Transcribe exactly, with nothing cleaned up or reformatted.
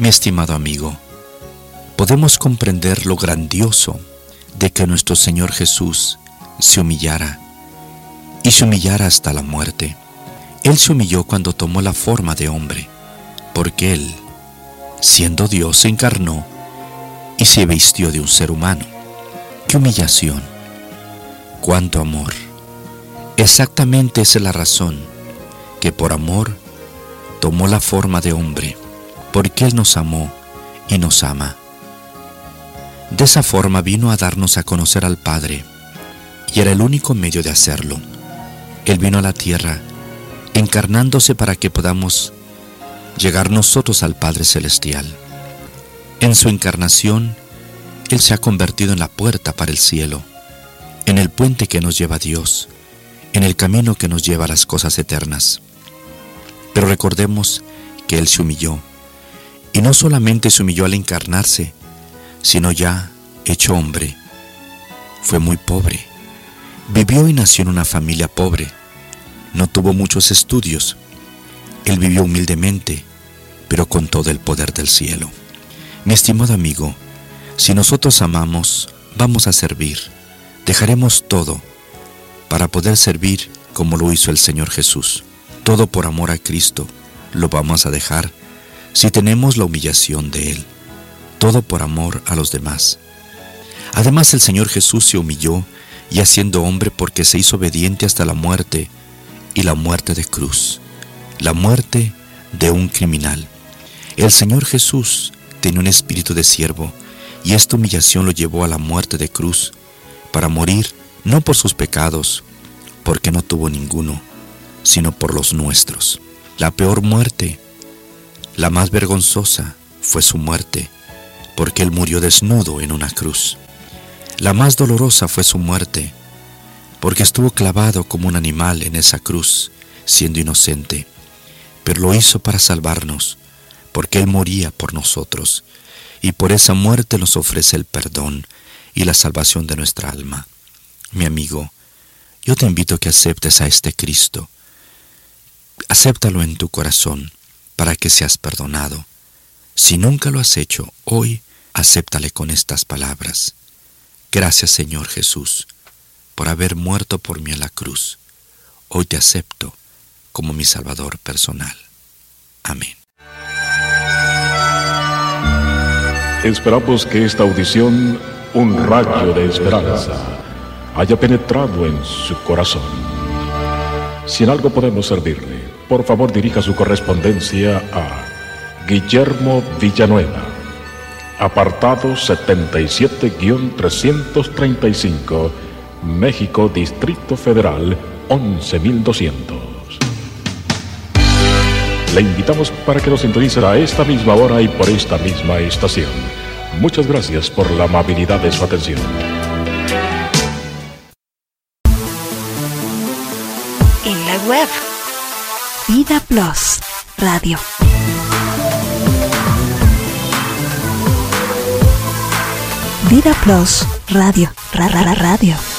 Mi estimado amigo, podemos comprender lo grandioso de que nuestro Señor Jesús se humillara, y se humillara hasta la muerte. Él se humilló cuando tomó la forma de hombre, porque Él, siendo Dios, se encarnó y se vistió de un ser humano. ¡Qué humillación! ¡Cuánto amor! Exactamente esa es la razón, que por amor tomó la forma de hombre, porque Él nos amó y nos ama. De esa forma vino a darnos a conocer al Padre, y era el único medio de hacerlo. Él vino a la tierra, encarnándose para que podamos llegar nosotros al Padre Celestial. En su encarnación, Él se ha convertido en la puerta para el cielo, en el puente que nos lleva a Dios, en el camino que nos lleva a las cosas eternas. Pero recordemos que Él se humilló, y no solamente se humilló al encarnarse, sino ya hecho hombre. Fue muy pobre. Vivió y nació en una familia pobre. No tuvo muchos estudios. Él vivió humildemente, pero con todo el poder del cielo. Mi estimado amigo, si nosotros amamos, vamos a servir. Dejaremos todo para poder servir como lo hizo el Señor Jesús. Todo por amor a Cristo lo vamos a dejar si tenemos la humillación de Él. Todo por amor a los demás. Además, el Señor Jesús se humilló, ya siendo hombre, porque se hizo obediente hasta la muerte, y la muerte de cruz, la muerte de un criminal. El Señor Jesús tenía un espíritu de siervo, y esta humillación lo llevó a la muerte de cruz, para morir no por sus pecados, porque no tuvo ninguno, sino por los nuestros. La peor muerte, la más vergonzosa, fue su muerte, porque Él murió desnudo en una cruz. La más dolorosa fue su muerte, porque estuvo clavado como un animal en esa cruz, siendo inocente, pero lo hizo para salvarnos, porque Él moría por nosotros, y por esa muerte nos ofrece el perdón y la salvación de nuestra alma. Mi amigo, yo te invito a que aceptes a este Cristo. Acéptalo en tu corazón para que seas perdonado. Si nunca lo has hecho, hoy acéptale con estas palabras. Gracias, Señor Jesús, por haber muerto por mí en la cruz. Hoy te acepto como mi Salvador personal. Amén. Esperamos que esta audición, un rayo de esperanza, haya penetrado en su corazón. Si en algo podemos servirle, por favor dirija su correspondencia a Guillermo Villanueva, apartado setenta y siete trescientos treinta y cinco, México, Distrito Federal, once mil doscientos. Le invitamos para que nos sintonice a esta misma hora y por esta misma estación. Muchas gracias por la amabilidad de su atención. En la web, Vida Plus Radio. Vida Plus Radio, ra, ra, ra, radio.